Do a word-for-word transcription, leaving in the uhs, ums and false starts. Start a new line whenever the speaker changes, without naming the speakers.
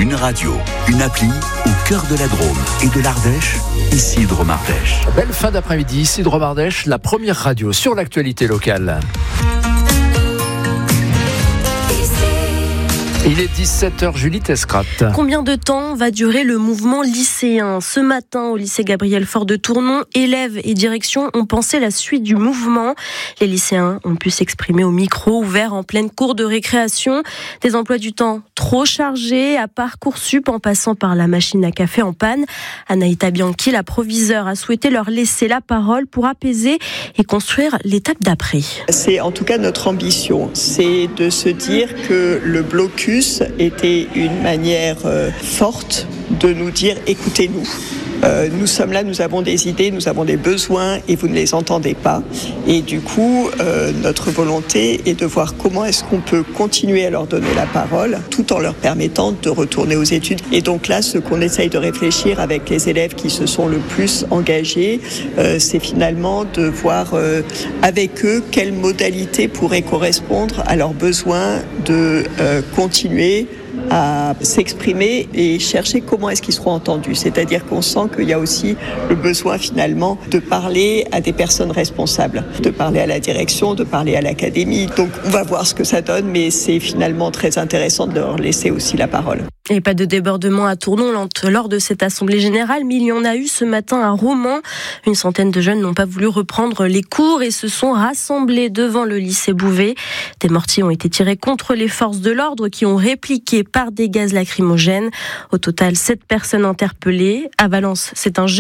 Une radio, une appli au cœur de la Drôme et de l'Ardèche, ici Drôme-Ardèche.
Belle fin d'après-midi, ici Drôme-Ardèche, la première radio sur l'actualité locale. Il est dix-sept heures, Julie Tescrat.
Combien de temps va durer le mouvement lycéen ? Ce matin, au lycée Gabriel Faure de Tournon, élèves et direction ont pensé la suite du mouvement. Les lycéens ont pu s'exprimer au micro ouvert en pleine cour de récréation. Des emplois du temps trop chargés, à Parcoursup en passant par la machine à café en panne. Anaïta Bianchi, la proviseure, a souhaité leur laisser la parole pour apaiser et construire l'étape d'après.
C'est en tout cas notre ambition, c'est de se dire que le blocus était une manière euh, forte de nous dire écoutez-nous. Euh, nous sommes là, nous avons des idées, nous avons des besoins et vous ne les entendez pas. Et du coup, euh, notre volonté est de voir comment est-ce qu'on peut continuer à leur donner la parole tout en leur permettant de retourner aux études. Et donc là, ce qu'on essaye de réfléchir avec les élèves qui se sont le plus engagés, euh, c'est finalement de voir euh, avec eux quelles modalités pourraient correspondre à leurs besoins de euh, continuer à s'exprimer et chercher comment est-ce qu'ils seront entendus. C'est-à-dire qu'on sent qu'il y a aussi le besoin finalement de parler à des personnes responsables, de parler à la direction, de parler à l'académie. Donc on va voir ce que ça donne, mais c'est finalement très intéressant de leur laisser aussi la parole.
Et pas de débordement à Tournon lors de cette assemblée générale, mais il y en a eu ce matin à Romans. Une centaine de jeunes n'ont pas voulu reprendre les cours et se sont rassemblés devant le lycée Bouvet. Des mortiers ont été tirés contre les forces de l'ordre qui ont répliqué par des gaz lacrymogènes. Au total, sept personnes interpellées. À Valence, c'est un